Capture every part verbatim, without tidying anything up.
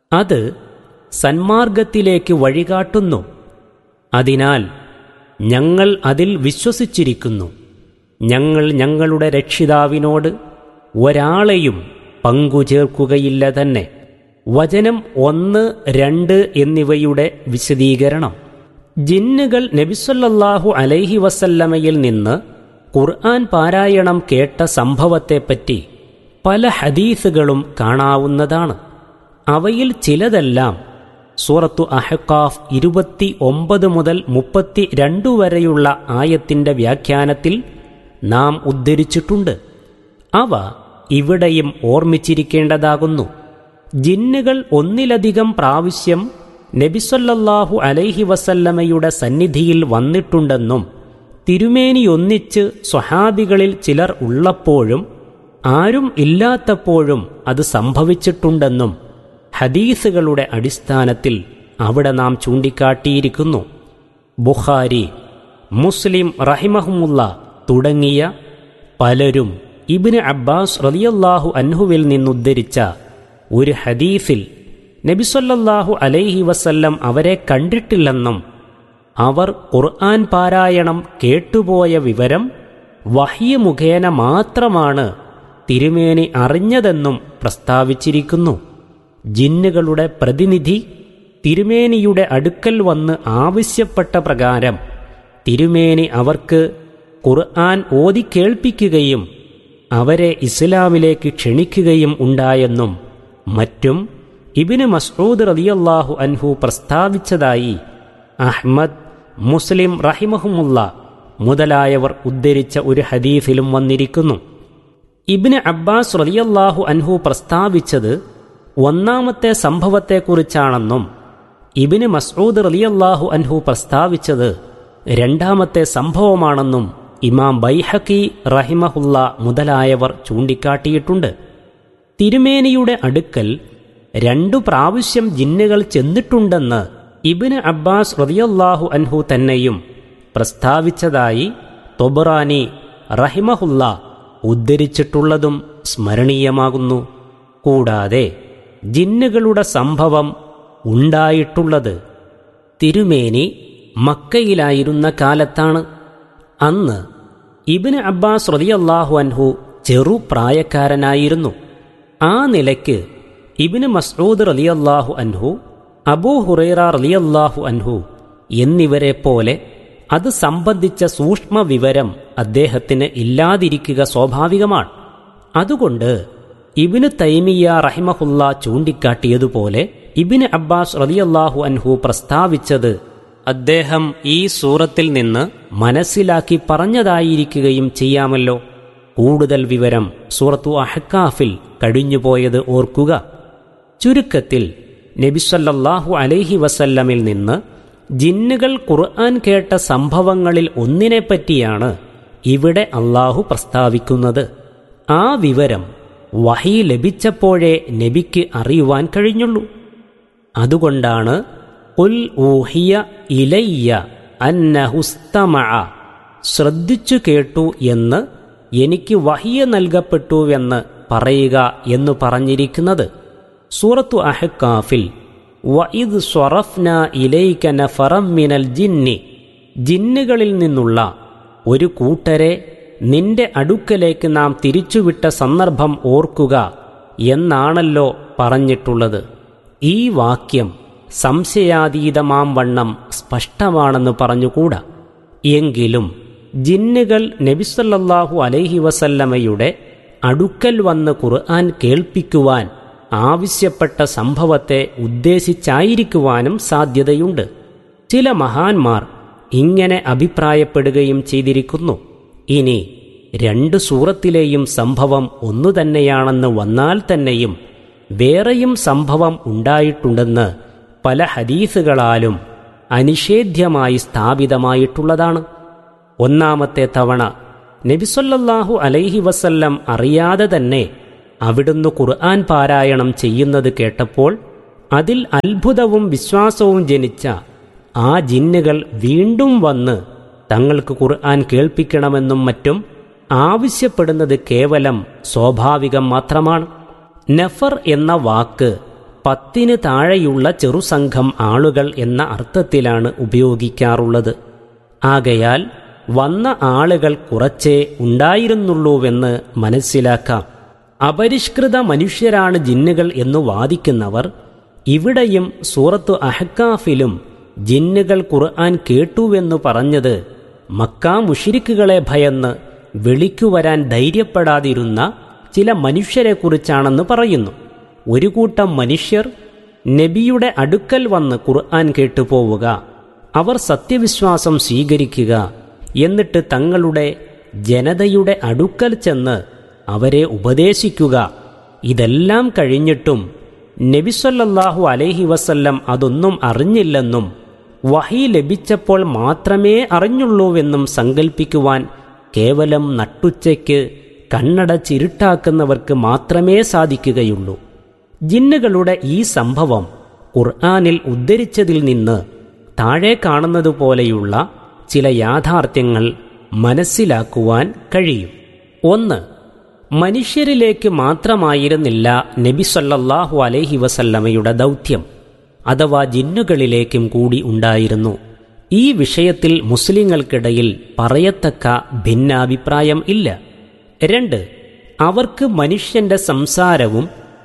അത് സന്മാർഗത്തിലേക്ക് വഴികാട്ടുന്നു. അതിനാൽ ഞങ്ങൾ അതിൽ വിശ്വസിച്ചിരിക്കുന്നു. ഞങ്ങൾ ഞങ്ങളുടെ രക്ഷിതാവിനോട് ഒരാളെയും പങ്കുചേർക്കുകയില്ല തന്നെ. വചനം ഒന്ന്, രണ്ട് എന്നിവയുടെ വിശദീകരണം. ജിന്നുകൾ നബിസല്ലല്ലാഹു അലൈഹി വസല്ലമയിൽ നിന്ന് ഖുർആൻ പാരായണം കേട്ട സംഭവത്തെപ്പറ്റി പല ഹദീസുകളും കാണാവുന്നതാണ്. അവയിൽ ചിലതെല്ലാം സൂറത്തു അഹ്ഖാഫ് ഇരുപത്തി ഒമ്പത് മുതൽ മുപ്പത്തി രണ്ട് വരെയുള്ള ആയത്തിന്റെ വ്യാഖ്യാനത്തിൽ നാം ഉദ്ധരിച്ചിട്ടുണ്ട്. അവ ഇവിടെയും ഓർമ്മിച്ചിരിക്കേണ്ടതാകുന്നു. ജിന്നുകൾ ഒന്നിലധികം പ്രാവശ്യം നബിസല്ലല്ലാഹു അലൈഹി വസല്ലമയുടെ സന്നിധിയിൽ വന്നിട്ടുണ്ടെന്നും തിരുമേനിയൊന്നിച്ച് സ്വഹാബികളിൽ ചിലർ ഉള്ളപ്പോഴും ആരും ഇല്ലാത്തപ്പോഴും അത് സംഭവിച്ചിട്ടുണ്ടെന്നും ഹദീസുകളുടെ അടിസ്ഥാനത്തിൽ അവിടെ നാം ചൂണ്ടിക്കാട്ടിയിരിക്കുന്നു. ബുഖാരി, മുസ്ലിം റഹിമഹുമുള്ള തുടങ്ങിയ പലരും ഇബ്നു അബ്ബാസ് റളിയല്ലാഹു അൻഹുവിൽ നിന്നുദ്ധരിച്ച ഒരു ഹദീസിൽ നബിസല്ലല്ലാഹു അലൈഹി വസല്ലം അവരെ കണ്ടിട്ടില്ലെന്നും അവർ ഖുർആൻ പാരായണം കേട്ടുപോയ വിവരം വഹ്യ് മുഖേന മാത്രമാണ് തിരുമേനി അറിഞ്ഞതെന്നും പ്രസ്താവിച്ചിരിക്കുന്നു. ജിന്നുകളുടെ പ്രതിനിധി തിരുമേനിയുടെ അടുക്കൽ വന്ന് ആവശ്യപ്പെട്ട പ്രകാരം തിരുമേനി അവർക്ക് ഖുർആൻ ഓതി കേൾപ്പിക്കുകയും അവരെ ഇസ്ലാമിലേക്ക് ക്ഷണിക്കുകയും ഉണ്ടായെന്നും മറ്റും ഇബ്നു മസ്ഊദ് റളിയല്ലാഹു അൻഹു പ്രസ്താവിച്ചതായി അഹ്മദ്, മുസ്ലിം റഹിമഹുമുള്ള മുതലായവർ ഉദ്ധരിച്ച ഒരു ഹദീസിലും വന്നിരിക്കുന്നു. ഇബ്നു അബ്ബാസ് റളിയല്ലാഹു അൻഹു പ്രസ്താവിച്ചത് ഒന്നാമത്തെ സംഭവത്തെക്കുറിച്ചാണെന്നും ഇബ്നു മസ്ഊദ് റളിയല്ലാഹു അൻഹു പ്രസ്താവിച്ചത് രണ്ടാമത്തെ സംഭവമാണെന്നും ഇമാം ബൈഹഖി റഹിമഹുല്ല മുതലായവർ ചൂണ്ടിക്കാട്ടിയിട്ടുണ്ട്. തിരുമേനിയുടെ അടുക്കൽ രണ്ടു പ്രാവശ്യം ജിന്നുകൾ ചെന്നിട്ടുണ്ടെന്ന് ഇബ്നു അബ്ബാസ് റളിയല്ലാഹു അൻഹു തന്നെയും പ്രസ്താവിച്ചതായി തൊബറാനി റഹിമഹുല്ല ഉദ്ധരിച്ചിട്ടുള്ളതും സ്മരണീയമാകുന്നു. കൂടാതെ ജിന്നുകളുടെ സംഭവം ഉണ്ടായിട്ടുള്ളത് തിരുമേനി മക്കയിലായിരുന്ന കാലത്താണ്. അന്ന് ഇബ്നു അബ്ബാസ് റളിയല്ലാഹു അൻഹു ചെറുപ്രായക്കാരനായിരുന്നു. ആ നിലയ്ക്ക് ഇബ്നു മസ്ഊദ് റളിയല്ലാഹു അൻഹു, അബൂ ഹുറൈറ റളിയല്ലാഹു അൻഹു എന്നിവരെ പോലെ അത് സംബന്ധിച്ച സൂക്ഷ്മ വിവരം അദ്ദേഹത്തിന് ഇല്ലാതിരിക്കുക സ്വാഭാവികമാണ്. അതുകൊണ്ട് ഇബ്നു തൈമിയ്യ റഹിമഹുല്ല ചൂണ്ടിക്കാട്ടിയതുപോലെ ഇബ്നു അബ്ബാസ് റളിയല്ലാഹു അൻഹു പ്രസ്താവിച്ചത് അദ്ദേഹം ഈ സൂറത്തിൽ നിന്ന് മനസ്സിലാക്കി പറഞ്ഞതായിരിക്കുകയും ചെയ്യാമല്ലോ. കൂടുതൽ വിവരം സൂറത്തു അഹ്ഖാഫിൽ കഴിഞ്ഞുപോയത് ഓർക്കുക. ചുരുക്കത്തിൽ നബിസല്ലല്ലാഹു അലൈഹി വസല്ലമിൽ നിന്ന് ജിന്നുകൾ ഖുർആൻ കേട്ട സംഭവങ്ങളിൽ ഒന്നിനെപ്പറ്റിയാണ് ഇവിടെ അള്ളാഹു പ്രസ്താവിക്കുന്നത്. ആ വിവരം വഹി ലഭിച്ചപ്പോഴേ നബിക്ക് അറിയുവാൻ കഴിഞ്ഞുള്ളൂ. അതുകൊണ്ടാണ് ഖുൽ ഊഹിയ ഇലയ്യ അന്നഹുസ്തമഅ, ശ്രദ്ധിച്ചു കേട്ടു എന്ന് എനിക്ക് വഹിയ നൽകപ്പെട്ടുവെന്ന് പറയുക എന്ന് പറഞ്ഞിരിക്കുന്നത്. സൂറത്തു അഹ്ഖാഫിൽ വഇദ് സ്വറഫ്ന ഇലൈക നഫറം മിനൽ ജിന്നി, ജിന്നുകളിൽ നിന്നുള്ള ഒരു കൂട്ടരെ നിന്റെ അടുക്കലേക്ക് നാം തിരിച്ചുവിട്ട സന്ദർഭം ഓർക്കുക എന്നാണല്ലോ പറഞ്ഞിട്ടുള്ളത്. ഈ വാക്യം സംശയാതീതമാം വണ്ണം സ്പഷ്ടമാണെന്ന് പറഞ്ഞുകൂടാ. എങ്കിലും ജിന്നുകൾ നബിസല്ലല്ലാഹു അലൈഹി വസല്ലമയുടെ അടുക്കൽ വന്ന് ഖുർആൻ കേൾപ്പിക്കുവാൻ ആവശ്യപ്പെട്ട സംഭവത്തെ ഉദ്ദേശിച്ചായിരിക്കുവാനും സാധ്യതയുണ്ട്. ചില മഹാന്മാർ ഇങ്ങനെ അഭിപ്രായപ്പെടുകയും ചെയ്തിരിക്കുന്നു. ഇനി രണ്ട് സൂറത്തിലെയും സംഭവം ഒന്നു തന്നെയാണെന്ന് വന്നാൽ തന്നെയും വേറെയും സംഭവം ഉണ്ടായിട്ടുണ്ടെന്ന് പല ഹദീസുകളാലും അനിഷേധ്യമായി സ്ഥാപിതമായിട്ടുള്ളതാണ്. ഒന്നാമത്തെ തവണ നബിസല്ലല്ലാഹു അലൈഹി വസല്ലം അറിയാതെ തന്നെ അവിടുന്ന് ഖുർആൻ പാരായണം ചെയ്യുന്നത് കേട്ടപ്പോൾ അതിൽ അത്ഭുതവും വിശ്വാസവും ജനിച്ച ആ ജിന്നുകൾ വീണ്ടും വന്ന് തങ്ങൾക്ക് ഖുർആൻ കേൾപ്പിക്കണമെന്നും മറ്റും ആവശ്യപ്പെടുന്നത് കേവലം സ്വാഭാവികം മാത്രമാണ്. നഫർ എന്ന വാക്ക് പത്തിന് താഴെയുള്ള ചെറുസംഘം ആളുകൾ എന്ന അർത്ഥത്തിലാണ് ഉപയോഗിക്കാറുള്ളത്. ആകയാൽ വന്ന ആളുകൾ കുറച്ചേ ഉണ്ടായിരുന്നുള്ളൂവെന്ന് മനസ്സിലാക്കാം. അപരിഷ്കൃത മനുഷ്യരാണ് ജിന്നുകൾ എന്നു വാദിക്കുന്നവർ ഇവിടെയും സൂറത്തു അഹ്കാഫിലും ജിന്നുകൾ ഖുർആൻ കേട്ടുവെന്നു പറഞ്ഞത് മക്കാ മുശ്രിക്കുകളെ ഭയന്ന് വിളിക്കുവരാൻ ധൈര്യപ്പെടാതിരുന്ന ചില മനുഷ്യരെക്കുറിച്ചാണെന്ന് പറയുന്നു. ഒരു കൂട്ടം മനുഷ്യർ നബിയുടെ അടുക്കൽ വന്ന് ഖുർആൻ കേട്ടുപോവുക, അവർ സത്യവിശ്വാസം സ്വീകരിക്കുക, എന്നിട്ട് തങ്ങളുടെ ജനതയുടെ അടുക്കൽ ചെന്ന് അവരെ ഉപദേശിക്കുക. ഇതെല്ലാം കഴിഞ്ഞിട്ടും നബി സല്ലല്ലാഹു അലൈഹി വസല്ലം അതൊന്നും അറിഞ്ഞില്ലെന്നും വഹി ലഭിച്ചപ്പോൾ മാത്രമേ അറിഞ്ഞുള്ളൂവെന്നും സങ്കൽപ്പിക്കുവാൻ കേവലം നട്ടുച്ചയ്ക്ക് കണ്ണടച്ചിരുട്ടാക്കുന്നവർക്ക് മാത്രമേ സാധിക്കുകയുള്ളൂ. ജിന്നുകളുടെ ഈ സംഭവം ഖുർആനിൽ ഉദ്ധരിച്ചതിൽ നിന്ന് താഴെ കാണുന്നതുപോലെയുള്ള ചില യാഥാർത്ഥ്യങ്ങൾ മനസ്സിലാക്കുവാൻ കഴിയും. ഒന്ന്, മനുഷ്യരിലേക്ക് മാത്രമായിരുന്നില്ല നബി സല്ലല്ലാഹു അലൈഹി വസല്ലമയുടെ ദൗത്യം, അഥവാ ജിന്നുകളിലേക്കും കൂടി ഉണ്ടായിരുന്നു. ഈ വിഷയത്തിൽ മുസ്ലിങ്ങൾക്കിടയിൽ പറയത്തക്ക ഭിന്നാഭിപ്രായം ഇല്ല. രണ്ട്, അവർക്ക് മനുഷ്യന്റെ സംസാരവും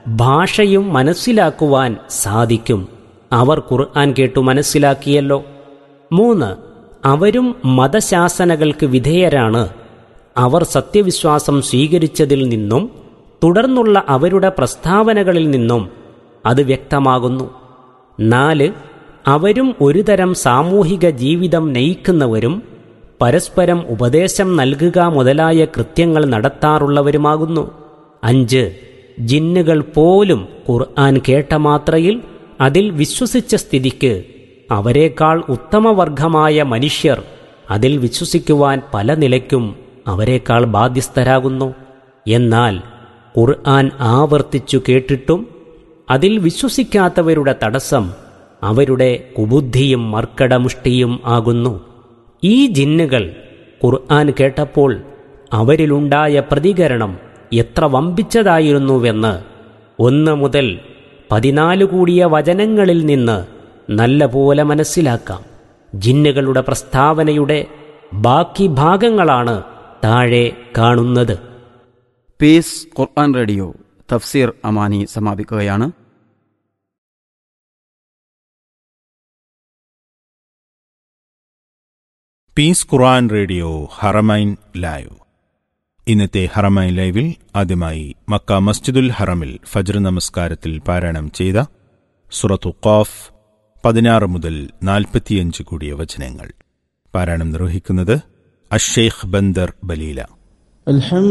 ഭാഷയും മനസ്സിലാക്കുവാൻ സാധിക്കും. അവർ ഖുർആൻ കേട്ടു മനസ്സിലാക്കിയല്ലോ. മൂന്ന്, അവരും മതശാസനകൾക്ക് വിധേയരാണ്. അവർ സത്യവിശ്വാസം സ്വീകരിച്ചതിൽ നിന്നും തുടർന്നുള്ള അവരുടെ പ്രസ്താവനകളിൽ നിന്നും അത് വ്യക്തമാകുന്നു. നാല്, അവരും ഒരുതരം സാമൂഹിക ജീവിതം നയിക്കുന്നവരും പരസ്പരം ഉപദേശം നൽകുക മുതലായ കൃത്യങ്ങൾ നടത്താറുള്ളവരുമാകുന്നു. അഞ്ച്, ജിന്നുകൾ പോലും ഖുർആൻ കേട്ട മാത്രയിൽ അതിൽ വിശ്വസിച്ച സ്ഥിതിക്ക് അവരെക്കാൾ ഉത്തമവർഗമായ മനുഷ്യർ അതിൽ വിശ്വസിക്കുവാൻ പല നിലയ്ക്കും അവരെക്കാൾ ബാധ്യസ്ഥരാകുന്നു. എന്നാൽ ഖുർആൻ ആവർത്തിച്ചു കേട്ടിട്ടും അതിൽ വിശ്വസിക്കാത്തവരുടെ തടസ്സം അവരുടെ കുബുദ്ധിയും മർക്കടമുഷ്ടിയും ആകുന്നു. ഈ ജിന്നുകൾ ഖുർആൻ കേട്ടപ്പോൾ അവരിലുണ്ടായ പ്രതികരണം എത്ര വമ്പിച്ചതായിരുന്നുവെന്ന് ഒന്ന് മുതൽ പതിനാല് കൂടിയ വചനങ്ങളിൽ നിന്ന് നല്ലപോലെ മനസ്സിലാക്കാം. ജിന്നുകളുടെ പ്രസ്താവനയുടെ ബാക്കി ഭാഗങ്ങളാണ് താഴെ കാണുന്നത്. പീസ് ഖുർആൻ റേഡിയോ തഫ്സീർ അമാനി സമാപിക്കുകയാണ്. പീസ് ഖുർആൻ റേഡിയോ ഹറമൈൻ ലൈവ്. ഇന്നത്തെ ഹറമൈൻ ലൈവിൽ ആദ്യമായി മക്ക മസ്ജിദുൽ ഹറമിൽ ഫജ്ർ നമസ്കാരത്തിൽ പാരായണം ചെയ്ത സൂറത്തു ഖാഫ് പതിനാറ് മുതൽ നാൽപ്പത്തിയഞ്ച് കൂടിയ വചനങ്ങൾ പാരായണം നിർവഹിക്കുന്നത് അഷ്ശൈഖ് ബന്ദർ ബലീല.